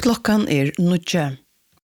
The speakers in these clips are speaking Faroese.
Klokkan 9.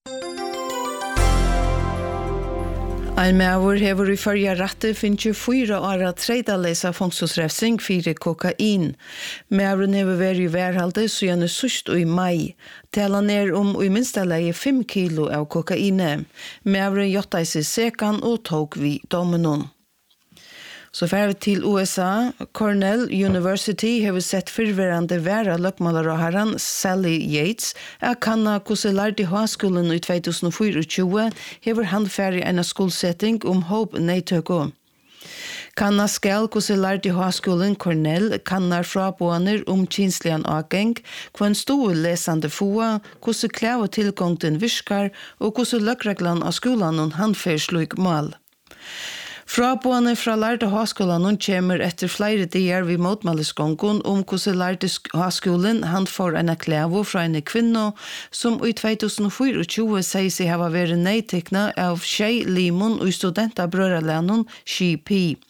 Ein maur hevur í førja rætti finnju 4 ára treidalesa fangsusrefsing fyrir kokain. Mauren hevur verið í verhaldi síðan síðst í mai. Talan í minsta lagi 5 kilo av kokaine. Mauren jottaði sig sekan og tók við dóminum. Så fer vi til USA. Cornell University har sett fyrverande væra løgmalaråharan Sally Yates kanna hvordan lærte høgskolen i 2024 hever han ferdig en skolsetting Hope Neitøko. Kanna skal hvordan lærte høgskolen Cornell kannar fraboaner kinslian avgeng, hvordan stor lesande foa, hvordan klæv og tilgångten virkar og hvordan løgreglan av skolan han fer slik mal. Fraboane fra lærte høgskolen kommer etter flere dier ved motmælesgongen hvordan lærte høgskolen han får en klævo fra en kvinne som i 2024 sier seg hava vært nedtekna av Shea Limon og studentabrøralænen SHP.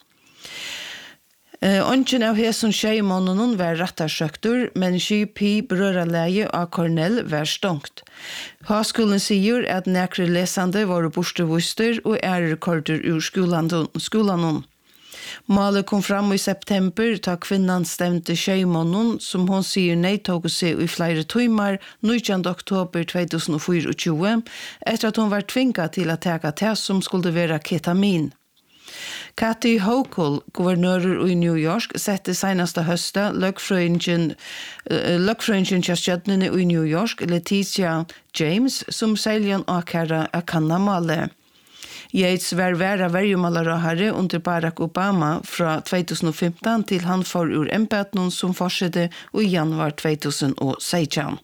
Ongen av hesson Shea-månen var rattarsøktur, men SHP brøralæge av Cornell var stongt. Høgskolen sier at nekre lesande var borstevuster og korter ur skolan. Malet kom fram i september ta kvinnan stemte Shea-månen som hon sier nedtog seg i flere timer 19. oktober 2024 etter at hon var tvinga til å teka test som skulle være ketamin. Kathy Hochul, guvernører i New York, sette senaste høsta løgfrøyingen kjastjødnene i New York, Letitia James, som seljan akkara kanna male. Yates var verjumalarahare under Barack Obama fra 2015 til han får ur embednon som fortsette i januar 2016.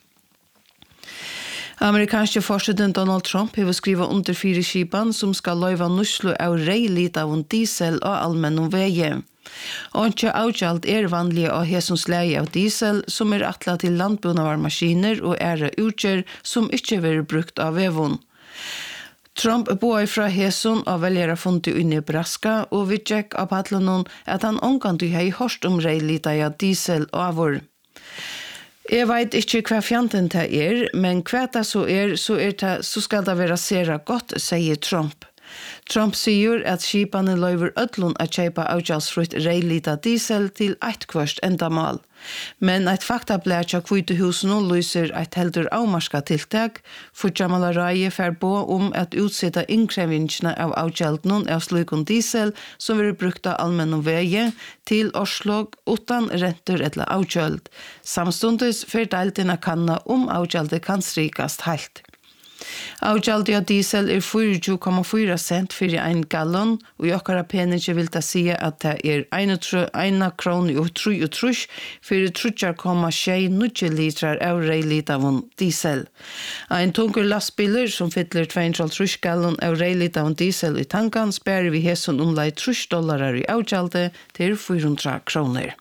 Amerikanske forsetten Donald Trump har skrivet under 4 skipan som skal løyva nuslu av reilit av diesel og allmennom veie. Onke avgjalt vanlige av hesons leie av diesel som atla til landbunnavarmaskiner og utgjør som ikke vil brukt av vevon. Trump boi fra heson av veljera fundi i Nebraska og vi tjekk av patlanon at han ongandu hei hørst reilit av diesel avur. Jeg vet ikke hva fjanten det men hva det så skal det være sera godt, sier Trump. Trump sier at skipane løyver ødlun å kjøpe avgjalsfrutt reilita diesel til eit kvørst endamal. Men eit faktablad av Hvitehusen lyser eit heldur avmarska tiltak, for Jamalarai fer på at utsetta innkrevingene av avgjaldnen av slukon diesel som vil brukta allmennom veie til Oslo utan renter eller avgjald. Samstundes fer deiltina kanna avgjaldet kan strikast heilt. Avgjaldet av diesel 24,4 cent for 1 gallon, og i okkara peninge vil det si at det 1 krone og 3 for 3,6 litrar av reilit av diesel. Ein tungur lastbiler som fyller 230 gallon av reilit av diesel i tankan sparer vi hesson omlai $30 i avgjaldet til 400 kroner.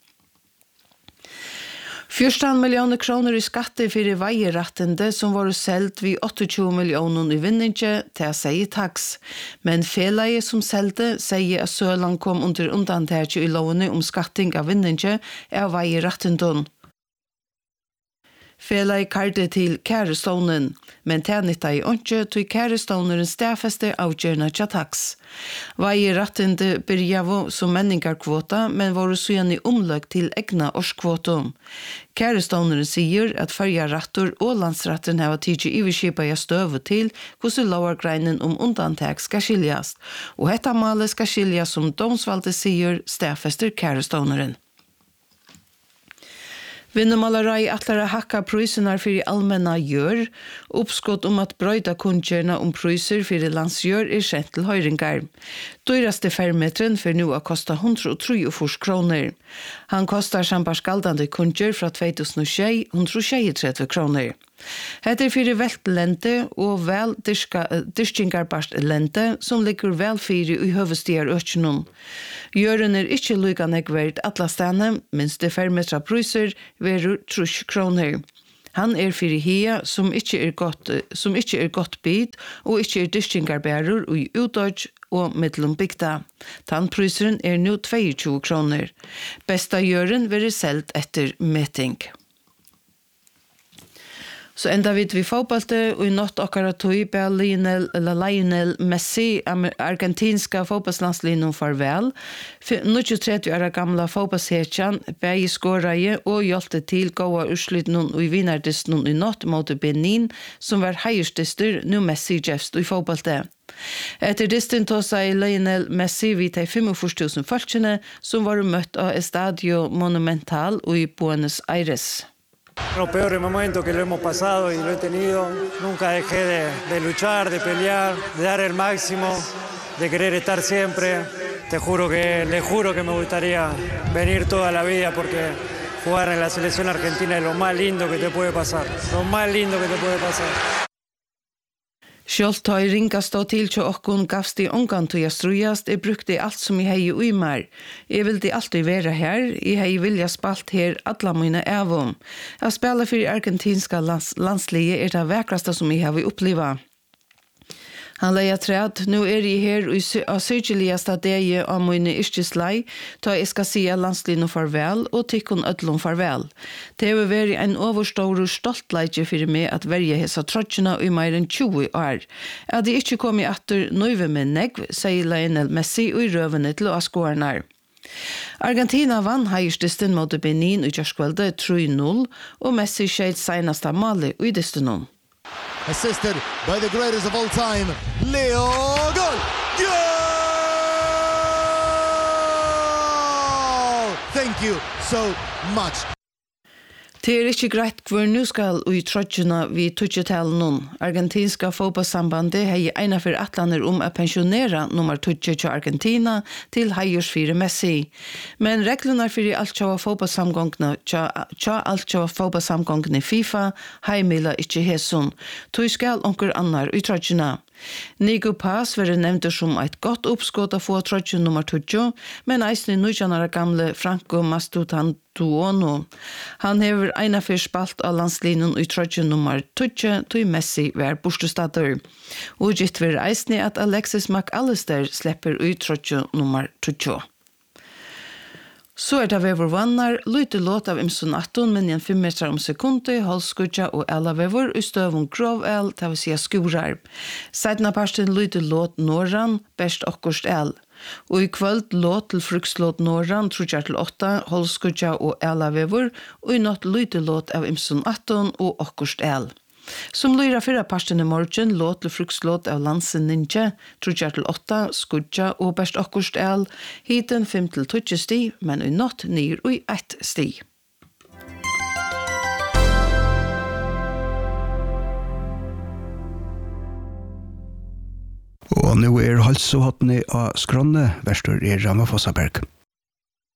14 millioner kroner i skatte for veirattende som var selgt vid 28 millioner i vinninge til å si taks. Men felaget som selte sier at Søland kom under undantaget i lovene skatting av vinninge av veirattenden. Felaget karde til kærestånden, men tjernita i åndsjø til kærestånderen stafeste avgjørende tja taks. Veirattende byrjavo som menningarkvota, men var søyan i omløg til egna årskvotum. Kærestånderen sier at førjarattor og landsratten har tidsi iverskipa i støve til hvordan lovargreinen undantag skal skiljast, og hetta malet skal skiljas som domsvalde sier stafester kærestånderen. Vinnumalarai atlar hakka prysunar fyrir allmenna gjør, oppskott at brøyda kunngjørna pryser fyrir landsgjør skjent til høyringar. Dyraste fermetren for nu å kosta 133 kroner. Han kostar sampar skaldande kunngjør fra 2006 133 kroner. Hetta fyrir veltlente og vel dyrkingarbart lente som ligger vel fyrir i høvestier økjennom. Gjøren ikkje lyga negverd atlastane, minst det fermetra pryser verur 30 kroner. Han fyrir hia som ikkje godt bit og ikkje dyrkingarbærer og utdodge og mittlum bygda. Tannpryseren nu 22 kroner. Besta gjøren verur selt etter meting. Så enda vi fotballte, og i natt akkurat tog Lionel Messi, argentinska fotbollslandslinjen farvel. 30 år gamla fotbollshetjan, begge skåreie og hjelte til gåa urslut noen og i vinnardisten i natt mot Benin, som var heierstister, nu Messi Jeffst i fotballte. Etter distin tog seg Lionel Messi vid de 45.000 folkene som var møtt av Estadio Monumental i Buenos Aires. Los peores momentos que lo hemos pasado y lo he tenido, nunca dejé de luchar, de pelear, de dar el máximo, de querer estar siempre. Le juro que me gustaría venir toda la vida porque jugar en la selección argentina es lo más lindo que te puede pasar, lo más lindo que te puede pasar. Sjølt har ringa stå til til okkon gavst i ongan til jeg strujast, jeg brukte alt som jeg hei ui mer. Jeg vilde alltid være her, jeg hei vilja spalt her alla mine evum. Jeg spela for argentinska landslige det vekraste som jeg har oppleva. Han leia træd, nu jeg her av syrkjelige stadie av mine yrkeslei, ta jeg skal si landslino farvel og tykkun ødlom farvel. Det vil være en overstor og stolt leidje for meg at verje hesa trotjena i mer enn 20 år. At de ikke kom i atter nøyve med negv, sier Lionel Messi og i røvene til å skårene. Argentina vann heierstisten mot Benin i kjørskvelde 3-0, og Messi skjeit senast av Mali i disten. Assisted by the greatest of all time, Leo Goal! Goal! Thank you so much. Det ikke greit hvor nu skal ui trotjena vi tutjetell nun. Argentinska fotballsambandet hei eina for atlaner å pensjonera nummer 20 til Argentina til heiers 4 Messi. Men reglene for alt tjava fotballsamgångene FIFA heimila ikke hesun. Tog skal onker annar ui trotjena. Nico Paz var nevnt som et godt oppskått av få trotjen nummer 20, men eisne 19 år gamle Franco Mastutantuono. Han hever eina for spalt av landslinjen i trotjen nummer 20, til Messi var bostestader. Og gitt var eisne at Alexis McAllister slipper i trotjen nummer 20. Så det vever vannar, lyte låt av imsun 18, men igjen 5 meter om sekunder, halskudja og alla vever, i støvun grov el, det vil si skurar. Seidna parsten lyte låt norran, best okkurst el. Og i kvöld låt til frukslåt norran, trudjar til 8, halskudja og alla vever, og i natt lyte låt av imsun 18 og okkurst el. Som lyra fyrra parsten i morgen, låt til frukslåt av Lansen Ninja, trudjar til 8, skudja og best okkurst el, hiten 5-20 sti, men i natt nyr og i 1 sti. Og nå halsohattene av Skronne, verstor Ramma Fossaberg.